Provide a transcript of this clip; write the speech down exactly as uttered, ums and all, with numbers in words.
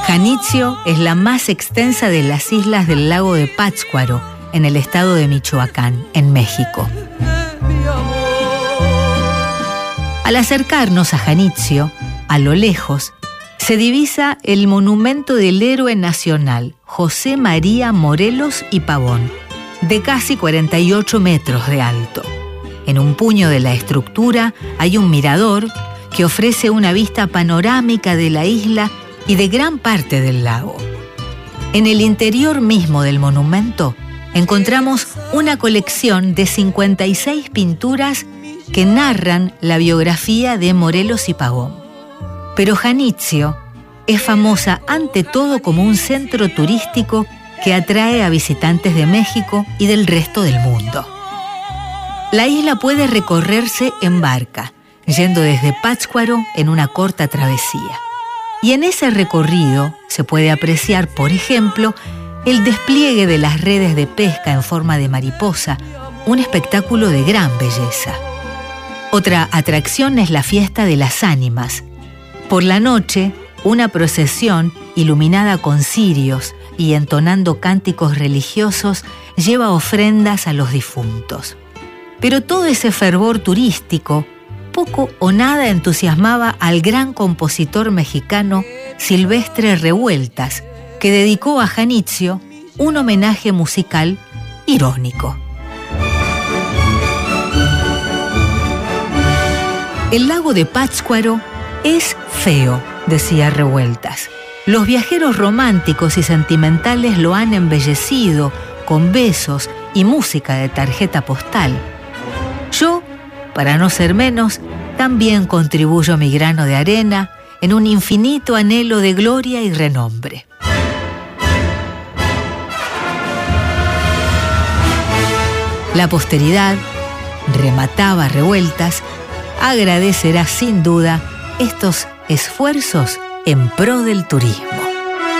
Janitzio es la más extensa de las islas del lago de Pátzcuaro, en el estado de Michoacán, en México. Al acercarnos a Janitzio, a lo lejos, se divisa el monumento del héroe nacional, José María Morelos y Pavón, de casi cuarenta y ocho metros de alto. En un puño de la estructura hay un mirador que ofrece una vista panorámica de la isla y de gran parte del lago. En el interior mismo del monumento encontramos una colección de cincuenta y seis pinturas que narran la biografía de Morelos y Pavón. Pero Janitzio es famosa ante todo como un centro turístico que atrae a visitantes de México y del resto del mundo. La isla puede recorrerse en barca, yendo desde Pátzcuaro en una corta travesía. Y en ese recorrido se puede apreciar, por ejemplo, el despliegue de las redes de pesca en forma de mariposa, un espectáculo de gran belleza. Otra atracción es la fiesta de las ánimas. Por la noche, una procesión iluminada con cirios y entonando cánticos religiosos lleva ofrendas a los difuntos. Pero todo ese fervor turístico poco o nada entusiasmaba al gran compositor mexicano Silvestre Revueltas, que dedicó a Janitzio un homenaje musical irónico. El lago de Pátzcuaro es feo, decía Revueltas. Los viajeros románticos y sentimentales lo han embellecido con besos y música de tarjeta postal. Yo, para no ser menos, también contribuyo mi grano de arena en un infinito anhelo de gloria y renombre. La posteridad, remataba Revueltas, agradecerá sin duda estos esfuerzos en pro del turismo.